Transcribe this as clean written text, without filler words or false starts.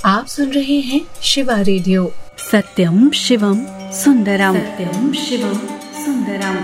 आप सुन रहे हैं शिवा रेडियो। सत्यम शिवम सुंदरम। सत्यम शिवम सुंदरम।